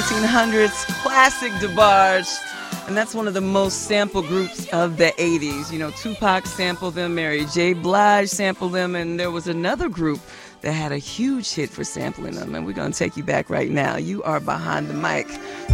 1900s classic DeBarge. And that's one of the most sampled groups of the 80s. You know, Tupac sampled them, Mary J. Blige sampled them, and there was another group that had a huge hit for sampling them. And we're going to take you back right now. You are behind the mic